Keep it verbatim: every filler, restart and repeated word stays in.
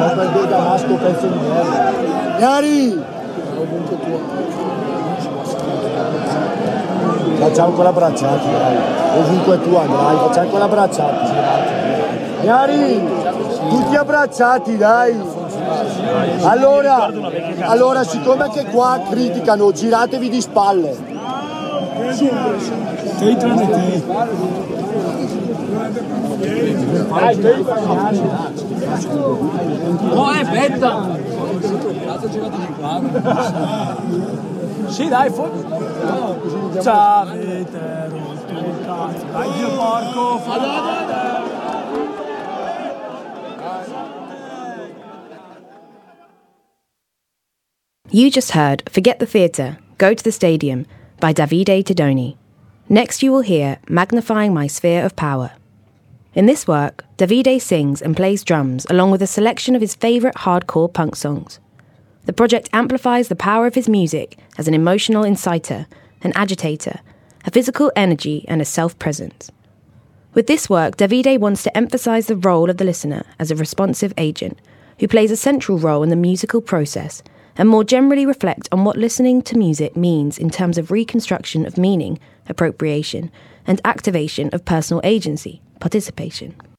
sopra il bergamasco pezzo di merda. Iari! Facciamo con l'abbracciati, dai. Ovunque tu andrai, facciamo con l'abbracciati. Iari! Tutti abbracciati, dai! Allora, allora, siccome che qua criticano, giratevi di spalle. Te tranne te. Dai, te No, è betta! Sì, dai, fuori! Ciao, avete rotto il cazzo! Dai, Dio porco! You just heard Forget the Theatre, Go to the Stadium by Davide Tedoni. Next you will hear Magnifying My Sphere of Power. In this work, Davide sings and plays drums along with a selection of his favourite hardcore punk songs. The project amplifies the power of his music as an emotional inciter, an agitator, a physical energy and a self-presence. With this work, Davide wants to emphasise the role of the listener as a responsive agent who plays a central role in the musical process and more generally reflect on what listening to music means in terms of reconstruction of meaning, appropriation, and activation of personal agency, participation.